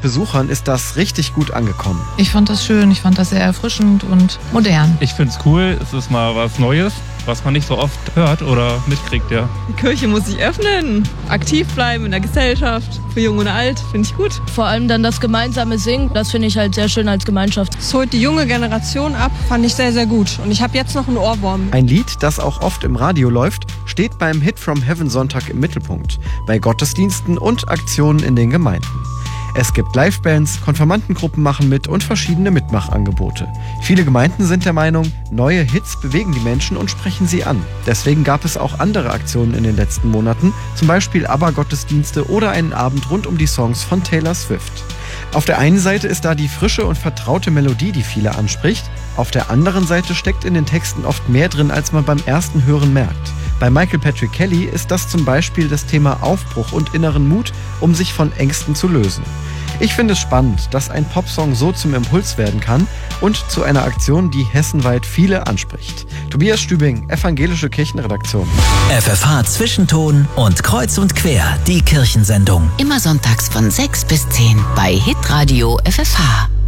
Besuchern ist das richtig gut angekommen. Ich fand das schön, ich fand das sehr erfrischend und modern. Ich finde es cool, es ist mal was Neues, was man nicht so oft hört oder mitkriegt, ja. Die Kirche muss sich öffnen, aktiv bleiben in der Gesellschaft, für Jung und Alt, finde ich gut. Vor allem dann das gemeinsame Singen, das finde ich halt sehr schön als Gemeinschaft. Es holt die junge Generation ab, fand ich sehr, sehr gut. Und ich habe jetzt noch einen Ohrwurm. Ein Lied, das auch oft im Radio läuft, steht beim Hit from Heaven Sonntag im Mittelpunkt, bei Gottesdiensten und Aktionen in den Gemeinden. Es gibt Livebands, Konfirmandengruppen machen mit und verschiedene Mitmachangebote. Viele Gemeinden sind der Meinung, neue Hits bewegen die Menschen und sprechen sie an. Deswegen gab es auch andere Aktionen in den letzten Monaten, zum Beispiel ABBA-Gottesdienste oder einen Abend rund um die Songs von Taylor Swift. Auf der einen Seite ist da die frische und vertraute Melodie, die viele anspricht. Auf der anderen Seite steckt in den Texten oft mehr drin, als man beim ersten Hören merkt. Bei Michael Patrick Kelly ist das zum Beispiel das Thema Aufbruch und inneren Mut, um sich von Ängsten zu lösen. Ich finde es spannend, dass ein Popsong so zum Impuls werden kann und zu einer Aktion, die hessenweit viele anspricht. Tobias Stübing, Evangelische Kirchenredaktion. FFH Zwischenton und Kreuz und Quer, die Kirchensendung. Immer sonntags von 6 bis 10 bei Hitradio FFH.